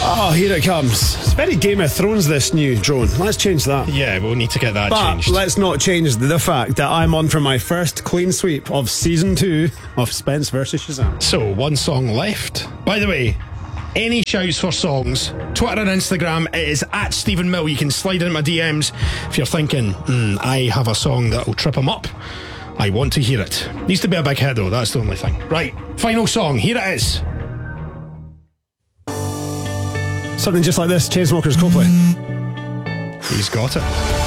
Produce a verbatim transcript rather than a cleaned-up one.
Oh, here it comes. It's very Game of Thrones, this new drone. Let's change that. Yeah, we'll need to get that But changed. let's not change the fact that I'm on for my first clean sweep of season two of Spence versus Shazam. So, one song left. By the way, any shouts for songs, Twitter and Instagram, it is at Stephen Mill. You can slide in my D Ms if you're thinking, hmm, I have a song that'll trip him up. I want to hear it. Needs to be a big hit though, that's the only thing. Right, final song, here it is. Something just like this, Chainsmokers, Coldplay. He's got it.